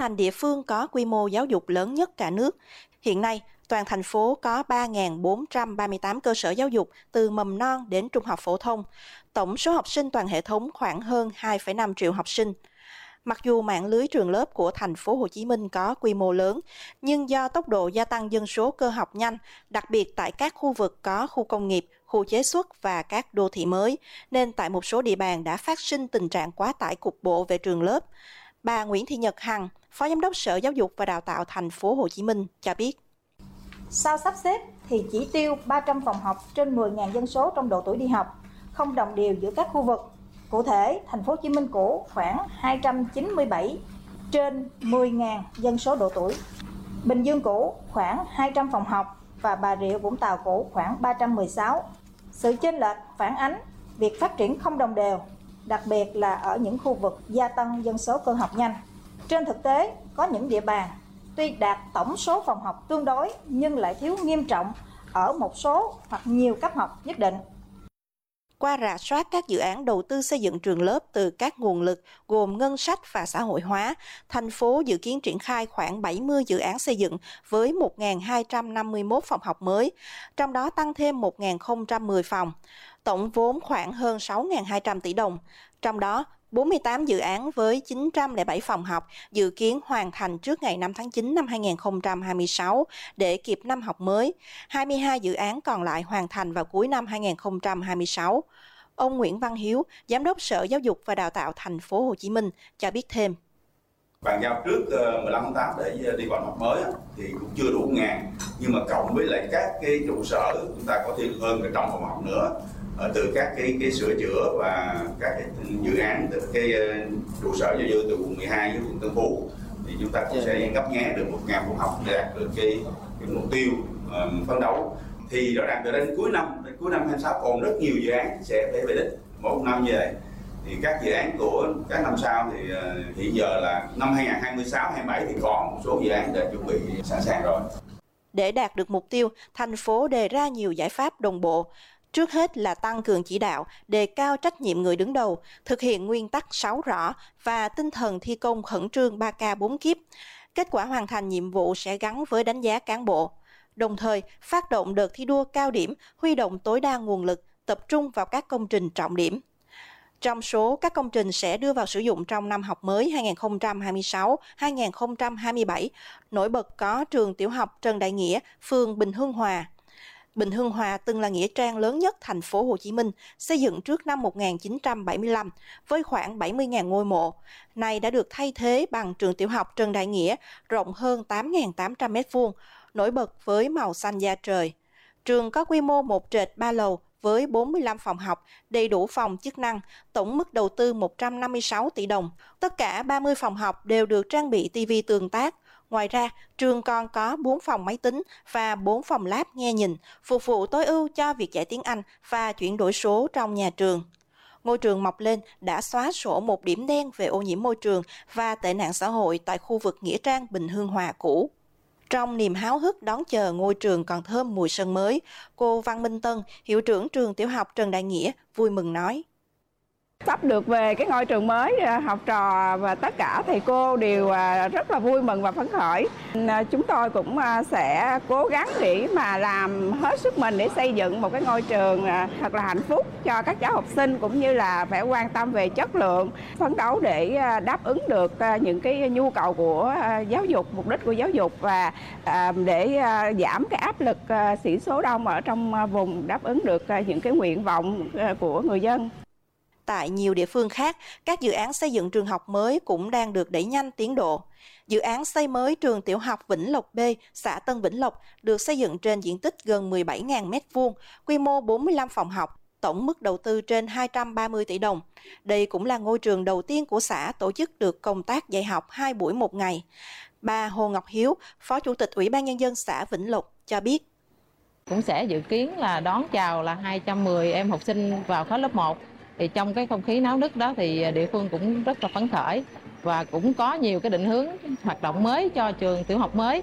thành địa phương có quy mô giáo dục lớn nhất cả nước. Hiện nay, toàn thành phố có 3.438 cơ sở giáo dục từ mầm non đến trung học phổ thông. Tổng số học sinh toàn hệ thống khoảng hơn 2,5 triệu học sinh. Mặc dù mạng lưới trường lớp của thành phố Hồ Chí Minh có quy mô lớn, nhưng do tốc độ gia tăng dân số cơ học nhanh, đặc biệt tại các khu vực có khu công nghiệp, khu chế xuất và các đô thị mới, nên tại một số địa bàn đã phát sinh tình trạng quá tải cục bộ về trường lớp. Bà Nguyễn Thị Nhật Hằng, Phó Giám đốc Sở Giáo dục và Đào tạo thành phố Hồ Chí Minh cho biết. Sau sắp xếp thì chỉ tiêu 300 phòng học trên 10.000 dân số trong độ tuổi đi học, không đồng đều giữa các khu vực. Cụ thể, thành phố Hồ Chí Minh cũ khoảng 297 trên 10.000 dân số độ tuổi. Bình Dương cũ khoảng 200 phòng học và Bà Rịa Vũng Tàu cũ khoảng 316. Sự chênh lệch phản ánh việc phát triển không đồng đều, đặc biệt là ở những khu vực gia tăng dân số cơ học nhanh. Trên thực tế, có những địa bàn tuy đạt tổng số phòng học tương đối nhưng lại thiếu nghiêm trọng ở một số hoặc nhiều cấp học nhất định. Qua rà soát các dự án đầu tư xây dựng trường lớp từ các nguồn lực gồm ngân sách và xã hội hóa, thành phố dự kiến triển khai khoảng 70 dự án xây dựng với 1.251 phòng học mới, trong đó tăng thêm 1.010 phòng. Tổng vốn khoảng hơn 6.200 tỷ đồng, trong đó 48 dự án với 907 phòng học dự kiến hoàn thành trước ngày 5 tháng 9 năm 2026 để kịp năm học mới. 22 dự án còn lại hoàn thành vào cuối năm 2026. Ông Nguyễn Văn Hiếu, Giám đốc Sở Giáo dục và Đào tạo thành phố Hồ Chí Minh cho biết thêm. Bàn giao trước 15 tháng 8 để đi vào học mới thì cũng chưa đủ ngàn, nhưng mà cộng với lại các cái trụ sở chúng ta có thêm hơn 100 phòng học nữa. Từ các cái sửa chữa và các cái dự án từ cái trụ sở giáo dư từ quận 12 với quận Tân Phú thì chúng ta cũng sẽ gấp nghé được 1.000 phòng học để đạt được cái mục tiêu phấn đấu. Thì rõ ràng từ đến cuối năm 2026 còn rất nhiều dự án sẽ phải về đích mỗi năm như vậy. Thì các dự án của các năm sau thì hiện giờ là năm 2026, 2027 thì còn một số dự án đã chuẩn bị sẵn sàng rồi. Để đạt được mục tiêu, thành phố đề ra nhiều giải pháp đồng bộ. Trước hết là tăng cường chỉ đạo, đề cao trách nhiệm người đứng đầu, thực hiện nguyên tắc 6 rõ và tinh thần thi công khẩn trương 3K 4 kiếp. Kết quả hoàn thành nhiệm vụ sẽ gắn với đánh giá cán bộ. Đồng thời, phát động đợt thi đua cao điểm, huy động tối đa nguồn lực, tập trung vào các công trình trọng điểm. Trong số các công trình sẽ đưa vào sử dụng trong năm học mới 2026-2027, nổi bật có trường tiểu học Trần Đại Nghĩa, phường Bình Hưng Hòa. Bình Hưng Hòa từng là nghĩa trang lớn nhất thành phố Hồ Chí Minh, xây dựng trước năm 1975 với khoảng 70.000 ngôi mộ. Nay đã được thay thế bằng trường tiểu học Trần Đại Nghĩa, rộng hơn 8.800 m2, nổi bật với màu xanh da trời. Trường có quy mô 1 trệt 3 lầu với 45 phòng học, đầy đủ phòng chức năng, tổng mức đầu tư 156 tỷ đồng. Tất cả 30 phòng học đều được trang bị TV tương tác. Ngoài ra, trường còn có 4 phòng máy tính và 4 phòng lab nghe nhìn, phục vụ tối ưu cho việc dạy tiếng Anh và chuyển đổi số trong nhà trường. Ngôi trường mọc lên đã xóa sổ một điểm đen về ô nhiễm môi trường và tệ nạn xã hội tại khu vực nghĩa trang Bình Hưng Hòa cũ. Trong niềm háo hức đón chờ ngôi trường còn thơm mùi sân mới, cô Văn Minh Tân, hiệu trưởng trường tiểu học Trần Đại Nghĩa, vui mừng nói. Sắp được về cái ngôi trường mới, học trò và tất cả thầy cô đều rất là vui mừng và phấn khởi. Chúng tôi cũng sẽ cố gắng để mà làm hết sức mình để xây dựng một cái ngôi trường thật là hạnh phúc cho các cháu học sinh, cũng như là phải quan tâm về chất lượng, phấn đấu để đáp ứng được những cái nhu cầu của giáo dục, mục đích của giáo dục và để giảm cái áp lực sĩ số đông ở trong vùng, đáp ứng được những cái nguyện vọng của người dân. Tại nhiều địa phương khác, các dự án xây dựng trường học mới cũng đang được đẩy nhanh tiến độ. Dự án xây mới trường tiểu học Vĩnh Lộc B, xã Tân Vĩnh Lộc, được xây dựng trên diện tích gần 17.000 m2, quy mô 45 phòng học, tổng mức đầu tư trên 230 tỷ đồng. Đây cũng là ngôi trường đầu tiên của xã tổ chức được công tác dạy học 2 buổi một ngày. Bà Hồ Ngọc Hiếu, Phó Chủ tịch Ủy ban Nhân dân xã Vĩnh Lộc cho biết. Cũng sẽ dự kiến là đón chào là 210 em học sinh vào khối lớp 1. Thì trong cái không khí náo nức đó thì địa phương cũng rất là phấn khởi và cũng có nhiều cái định hướng hoạt động mới cho trường tiểu học mới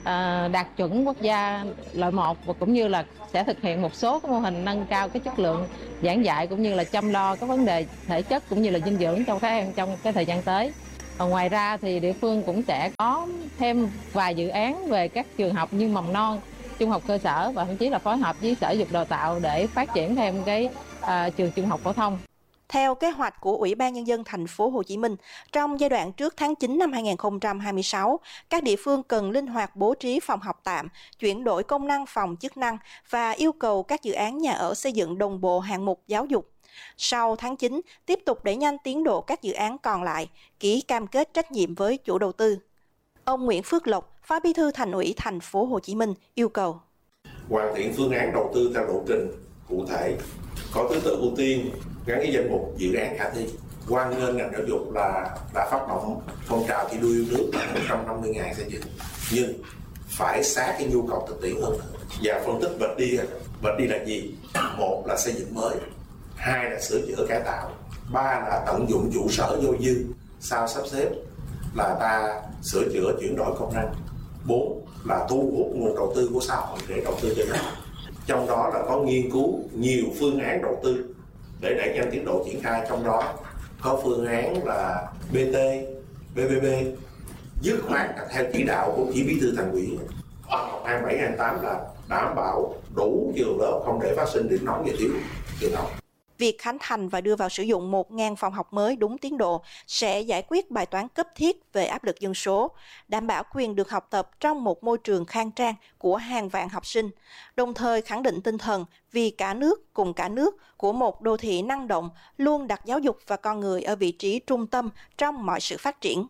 đạt chuẩn quốc gia loại 1, và cũng như là sẽ thực hiện một số cái mô hình nâng cao cái chất lượng giảng dạy cũng như là chăm lo cái vấn đề thể chất cũng như là dinh dưỡng cho các em trong cái thời gian tới. Ngoài ra thì địa phương cũng sẽ có thêm vài dự án về các trường học như mầm non, trung học cơ sở và thậm chí là phối hợp với Sở Giáo dục Đào tạo để phát triển thêm cái trường trung học phổ thông. Theo kế hoạch của Ủy ban Nhân dân thành phố Hồ Chí Minh, trong giai đoạn trước tháng 9 năm 2026, các địa phương cần linh hoạt bố trí phòng học tạm, chuyển đổi công năng phòng chức năng và yêu cầu các dự án nhà ở xây dựng đồng bộ hạng mục giáo dục. Sau tháng 9, tiếp tục đẩy nhanh tiến độ các dự án còn lại, ký cam kết trách nhiệm với chủ đầu tư. Ông Nguyễn Phước Lộc, Phó Bí thư Thành ủy thành phố Hồ Chí Minh yêu cầu hoàn thiện phương án đầu tư theo lộ trình cụ thể, có thứ tự ưu tiên gắn với danh mục dự án khả thi. Hoan nghênh ngành giáo dục là đã phát động phong trào thi đua yêu nước 150.000 xây dựng, nhưng phải sát cái nhu cầu thực tiễn hơn và phân tích vạch đi là gì. Một là xây dựng mới, hai là sửa chữa cải tạo, ba là tận dụng trụ sở vô dư sau sắp xếp là ta sửa chữa chuyển đổi công năng, bốn là thu hút nguồn đầu tư của xã hội để đầu tư cho nó. Trong đó là có nghiên cứu nhiều phương án đầu tư để đẩy nhanh tiến độ triển khai, trong đó có phương án là BT, BBB, dứt khoát theo chỉ đạo của chỉ bí thư Thành ủy học 27-28 là đảm bảo đủ trường lớp, không để phát sinh điểm nóng về thiếu trường học. Việc khánh thành và đưa vào sử dụng 1.000 phòng học mới đúng tiến độ sẽ giải quyết bài toán cấp thiết về áp lực dân số, đảm bảo quyền được học tập trong một môi trường khang trang của hàng vạn học sinh, đồng thời khẳng định tinh thần vì cả nước cùng cả nước của một đô thị năng động luôn đặt giáo dục và con người ở vị trí trung tâm trong mọi sự phát triển.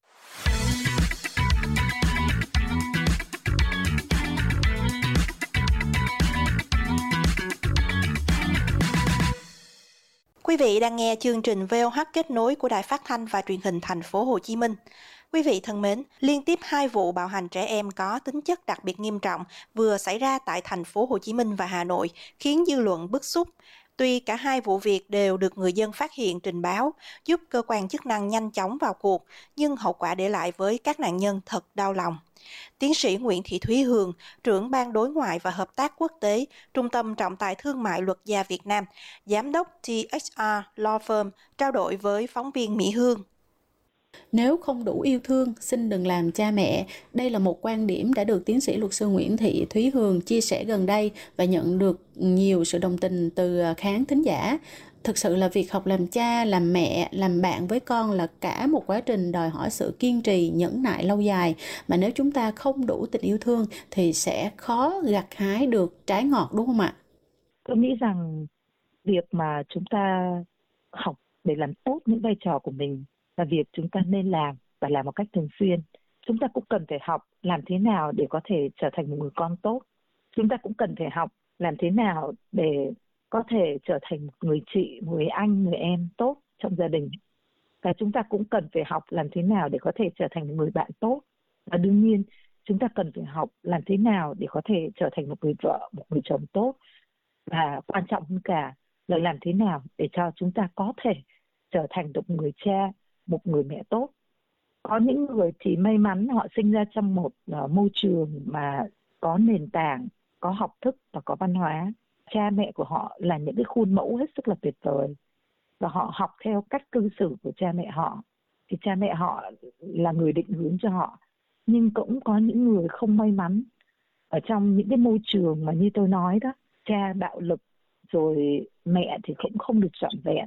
Quý vị đang nghe chương trình VOH kết nối của Đài Phát thanh và Truyền hình Thành phố Hồ Chí Minh. Quý vị thân mến, liên tiếp 2 vụ bạo hành trẻ em có tính chất đặc biệt nghiêm trọng vừa xảy ra tại Thành phố Hồ Chí Minh và Hà Nội, khiến dư luận bức xúc. Tuy cả hai vụ việc đều được người dân phát hiện trình báo, giúp cơ quan chức năng nhanh chóng vào cuộc, nhưng hậu quả để lại với các nạn nhân thật đau lòng. Tiến sĩ Nguyễn Thị Thúy Hường, trưởng Ban Đối ngoại và Hợp tác Quốc tế, Trung tâm Trọng tài Thương mại Luật gia Việt Nam, Giám đốc THR Law Firm, trao đổi với phóng viên Mỹ Hương. Nếu không đủ yêu thương, xin đừng làm cha mẹ. Đây là một quan điểm đã được tiến sĩ luật sư Nguyễn Thị Thúy Hường chia sẻ gần đây và nhận được nhiều sự đồng tình từ khán thính giả. Thực sự là việc học làm cha, làm mẹ, làm bạn với con là cả một quá trình đòi hỏi sự kiên trì, nhẫn nại lâu dài. Mà nếu chúng ta không đủ tình yêu thương thì sẽ khó gặt hái được trái ngọt, đúng không ạ? Tôi nghĩ rằng việc mà chúng ta học để làm tốt những vai trò của mình là việc chúng ta nên làm và làm một cách thường xuyên. Chúng ta cũng cần phải học làm thế nào để có thể trở thành một người con tốt. Chúng ta cũng cần phải học làm thế nào để có thể trở thành một người chị, người anh, người em tốt trong gia đình. Và chúng ta cũng cần phải học làm thế nào để có thể trở thành một người bạn tốt. Và đương nhiên, chúng ta cần phải học làm thế nào để có thể trở thành một người vợ, một người chồng tốt. Và quan trọng hơn cả là làm thế nào để cho chúng ta có thể trở thành được một người cha, một người mẹ tốt. Có những người chỉ may mắn họ sinh ra trong một môi trường mà có nền tảng, có học thức và có văn hóa. Cha mẹ của họ là những cái khuôn mẫu hết sức là tuyệt vời. Và họ học theo cách cư xử của cha mẹ họ. Thì cha mẹ họ là người định hướng cho họ. Nhưng cũng có những người không may mắn ở trong những cái môi trường mà như tôi nói đó. Cha bạo lực, rồi mẹ thì cũng không được trọn vẹn.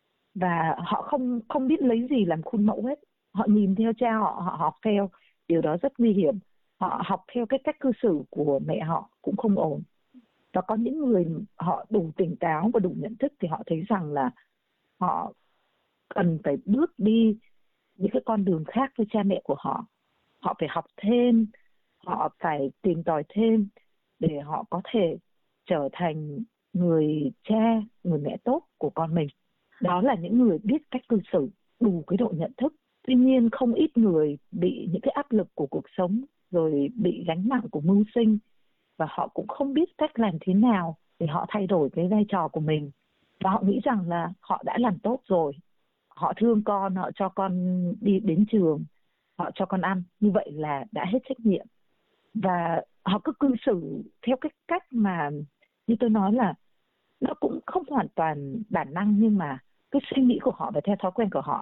Và họ không biết lấy gì làm khuôn mẫu hết. Họ nhìn theo cha họ, họ học theo. Điều đó rất nguy hiểm. Họ học theo cái cách cư xử của mẹ họ cũng không ổn. Và có những người họ đủ tỉnh táo và đủ nhận thức thì họ thấy rằng là họ cần phải bước đi những cái con đường khác với cha mẹ của họ. Họ phải học thêm, họ phải tìm tòi thêm để họ có thể trở thành người cha, người mẹ tốt của con mình. Đó là những người biết cách cư xử, đủ cái độ nhận thức. Tuy nhiên không ít người bị những cái áp lực của cuộc sống, rồi bị gánh nặng của mưu sinh, và họ cũng không biết cách làm thế nào để họ thay đổi cái vai trò của mình. Và họ nghĩ rằng là họ đã làm tốt rồi. Họ thương con, họ cho con đi đến trường, họ cho con ăn. Như vậy là đã hết trách nhiệm. Và họ cứ cư xử theo cái cách mà, như tôi nói là, nó cũng không hoàn toàn bản năng, nhưng mà cái suy nghĩ của họ và theo thói quen của họ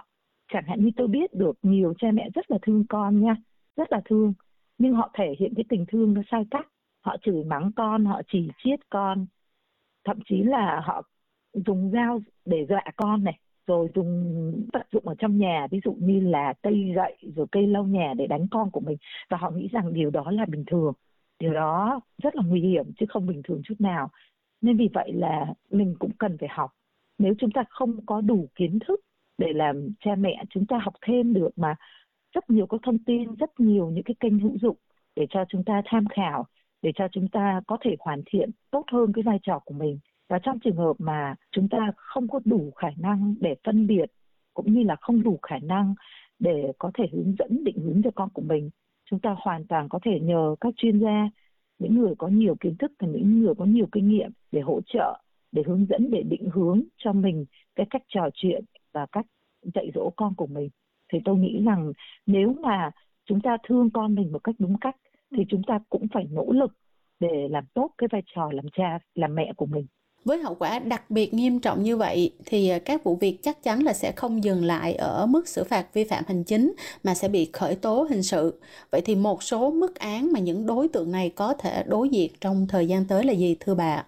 Chẳng hạn như tôi biết được nhiều cha mẹ rất là thương con nha, rất là thương, nhưng họ thể hiện cái tình thương nó sai cách. Họ chửi mắng con, họ chỉ chiết con, thậm chí là họ dùng dao để dọa con này, rồi dùng vật dụng ở trong nhà, ví dụ như là cây gậy rồi cây lau nhà để đánh con của mình, và họ nghĩ rằng điều đó là bình thường. Điều đó rất là nguy hiểm chứ không bình thường chút nào. Nên vì vậy là mình cũng cần phải học. Nếu chúng ta không có đủ kiến thức để làm cha mẹ, chúng ta học thêm được mà. Rất nhiều các thông tin, rất nhiều những cái kênh hữu dụng để cho chúng ta tham khảo, để cho chúng ta có thể hoàn thiện tốt hơn cái vai trò của mình. Và trong trường hợp mà chúng ta không có đủ khả năng để phân biệt, cũng như là không đủ khả năng để có thể hướng dẫn, định hướng cho con của mình, chúng ta hoàn toàn có thể nhờ các chuyên gia, những người có nhiều kiến thức và những người có nhiều kinh nghiệm để hỗ trợ, để hướng dẫn, để định hướng cho mình cái cách trò chuyện và cách dạy dỗ con của mình. Thì tôi nghĩ rằng nếu mà chúng ta thương con mình một cách đúng cách thì chúng ta cũng phải nỗ lực để làm tốt cái vai trò làm cha, làm mẹ của mình. Với hậu quả đặc biệt nghiêm trọng như vậy thì các vụ việc chắc chắn là sẽ không dừng lại ở mức xử phạt vi phạm hành chính mà sẽ bị khởi tố hình sự. Vậy thì một số mức án mà những đối tượng này có thể đối diện trong thời gian tới là gì thưa bà?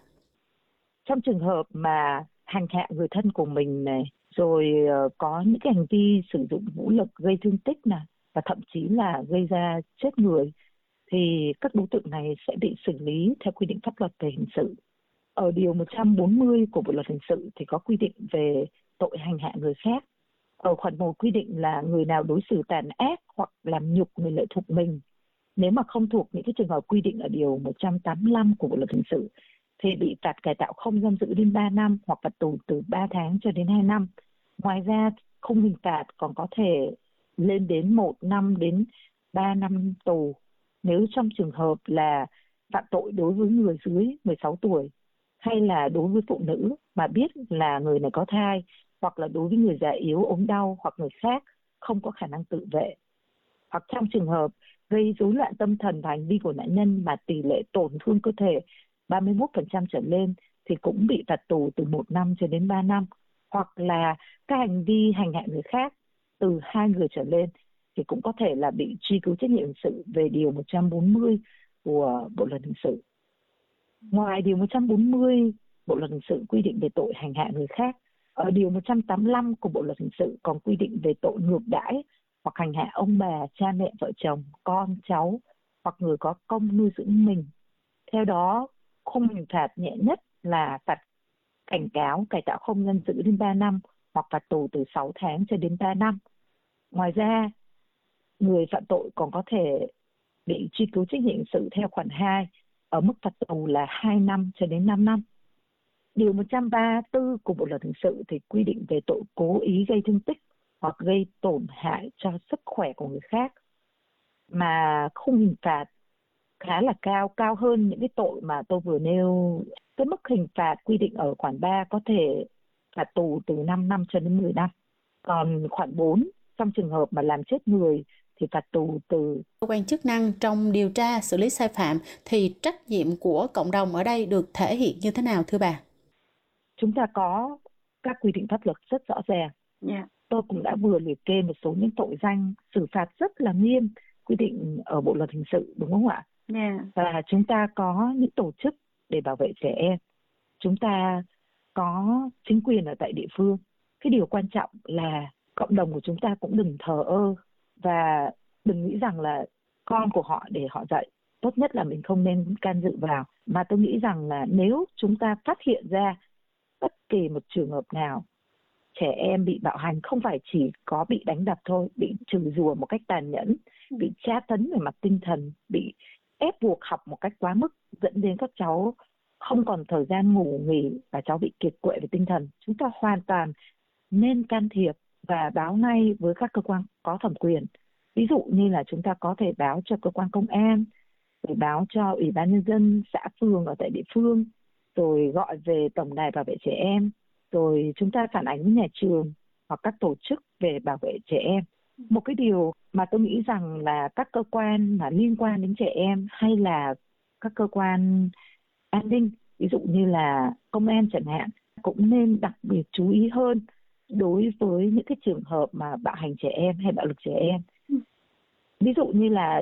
Trong trường hợp mà hành hạ người thân của mình này, rồi có những cái hành vi sử dụng vũ lực gây thương tích này, và thậm chí là gây ra chết người, thì các đối tượng này sẽ bị xử lý theo quy định pháp luật về hình sự. Ở điều 140 của Bộ luật hình sự thì có quy định về tội hành hạ người khác. Ở khoản 1 quy định là người nào đối xử tàn ác hoặc làm nhục người lệ thuộc mình. Nếu mà không thuộc những cái trường hợp quy định ở điều 185 của Bộ luật hình sự thì bị phạt cải tạo không giam giữ đến 3 năm hoặc phạt tù từ 3 tháng cho đến 2 năm. Ngoài ra, khung hình phạt còn có thể lên đến 1 năm đến 3 năm tù nếu trong trường hợp là phạm tội đối với người dưới 16 tuổi, hay là đối với phụ nữ mà biết là người này có thai, hoặc là đối với người già yếu, ốm đau hoặc người khác không có khả năng tự vệ. Hoặc trong trường hợp gây rối loạn tâm thần và hành vi của nạn nhân mà tỷ lệ tổn thương cơ thể 31% trở lên thì cũng bị phạt tù từ 1 năm cho đến 3 năm. Hoặc là các hành vi hành hạ người khác từ 2 người trở lên thì cũng có thể là bị truy cứu trách nhiệm hình sự về điều 140 của Bộ luật hình sự. Ngoài điều 140 Bộ luật hình sự quy định về tội hành hạ người khác, ở điều 185 của Bộ luật hình sự còn quy định về tội ngược đãi hoặc hành hạ ông bà, cha mẹ, vợ chồng, con, cháu hoặc người có công nuôi dưỡng mình. Theo đó, khung hình phạt nhẹ nhất là phạt cảnh cáo, cải tạo không giam giữ đến 3 năm hoặc phạt tù từ 6 tháng cho đến 3 năm. Ngoài ra, người phạm tội còn có thể bị truy cứu trách nhiệm hình sự theo khoản 2 ở mức phạt tù là 2 năm cho đến 5 năm. Điều 134 của Bộ luật hình sự thì quy định về tội cố ý gây thương tích hoặc gây tổn hại cho sức khỏe của người khác, mà khung hình phạt khá là cao hơn những cái tội mà tôi vừa nêu. Cái mức hình phạt quy định ở khoản 3 có thể phạt tù từ 5 năm cho đến 10 năm. Còn khoản 4 trong trường hợp mà làm chết người thì phạt tù từ. Cơ quan chức năng trong điều tra xử lý sai phạm thì trách nhiệm của cộng đồng ở đây được thể hiện như thế nào thưa bà? Chúng ta có các quy định pháp luật rất rõ ràng. Tôi cũng đã vừa liệt kê một số những tội danh xử phạt rất là nghiêm quy định ở Bộ luật hình sự, đúng không ạ? Và chúng ta có những tổ chức để bảo vệ trẻ em. Chúng ta có chính quyền ở tại địa phương. Cái điều quan trọng là cộng đồng của chúng ta cũng đừng thờ ơ và đừng nghĩ rằng là con của họ để họ dạy. Tốt nhất là mình không nên can dự vào. Mà tôi nghĩ rằng là nếu chúng ta phát hiện ra bất kỳ một trường hợp nào trẻ em bị bạo hành, không phải chỉ có bị đánh đập thôi, bị chửi rủa một cách tàn nhẫn, bị tra tấn về mặt tinh thần, bị ép buộc học một cách quá mức, dẫn đến các cháu không còn thời gian ngủ nghỉ và cháu bị kiệt quệ về tinh thần, chúng ta hoàn toàn nên can thiệp và báo ngay với các cơ quan có thẩm quyền. Ví dụ như là chúng ta có thể báo cho cơ quan công an, rồi báo cho Ủy ban Nhân dân xã phường ở tại địa phương, rồi gọi về Tổng đài bảo vệ trẻ em, rồi chúng ta phản ánh với nhà trường hoặc các tổ chức về bảo vệ trẻ em. Một cái điều mà tôi nghĩ rằng là các cơ quan mà liên quan đến trẻ em hay là các cơ quan an ninh, ví dụ như là công an chẳng hạn, cũng nên đặc biệt chú ý hơn đối với những cái trường hợp mà bạo hành trẻ em hay bạo lực trẻ em. Ví dụ như là